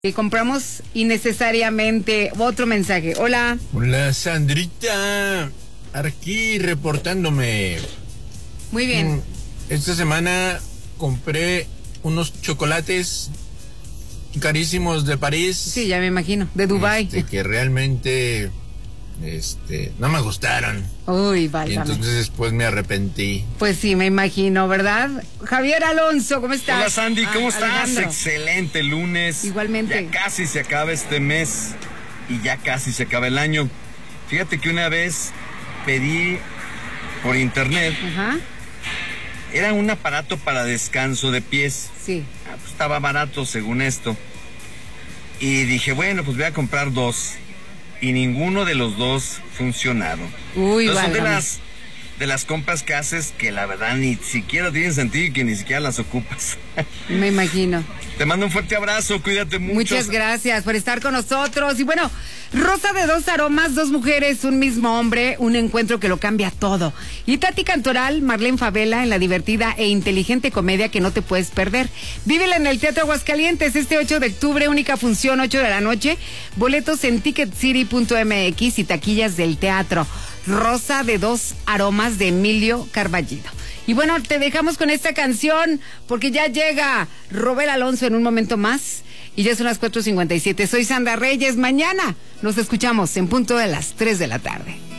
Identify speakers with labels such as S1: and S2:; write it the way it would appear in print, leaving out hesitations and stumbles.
S1: Que compramos innecesariamente. Otro mensaje. Hola.
S2: Hola, Sandrita. Aquí reportándome.
S1: Muy bien.
S2: Esta semana compré unos chocolates carísimos de París.
S1: Sí, ya me imagino. De Dubái.
S2: Que realmente no me gustaron.
S1: Uy,
S2: Y
S1: válgame.
S2: entonces después me arrepentí.
S1: Pues sí, me imagino, ¿verdad? Javier Alonso, ¿cómo estás?
S3: Hola Sandy, ¿cómo estás?
S1: Alejandro.
S3: Excelente lunes.
S1: Igualmente.
S3: Ya casi se acaba este mes y ya casi se acaba el año. Fíjate que una vez pedí por internet,
S1: Ajá.
S3: era un aparato para descanso de pies.
S1: Sí.
S3: Pues estaba barato según esto. Y dije, bueno, pues voy a comprar dos. Y ninguno de los dos funcionaron.
S1: Uy,
S3: Entonces, son
S1: válgame.
S3: de las compras que haces que la verdad ni siquiera tienen sentido y que ni siquiera las ocupas.
S1: Me imagino.
S3: Te mando un fuerte abrazo, cuídate mucho.
S1: Muchas gracias por estar con nosotros. Y bueno, Rosa de dos aromas, dos mujeres, un mismo hombre, un encuentro que lo cambia todo. Y Tati Cantoral, Marlene Favela en la divertida e inteligente comedia que no te puedes perder. Vívela en el Teatro Aguascalientes este 8 de octubre, única función, 8 de la noche. Boletos en ticketcity.mx y taquillas del teatro. Rosa de dos aromas de Emilio Carballido. Y bueno, te dejamos con esta canción porque ya llega Robert Alonso en un momento más y ya son las 4:57. Soy Sandra Reyes. Mañana nos escuchamos en punto de las 3 de la tarde.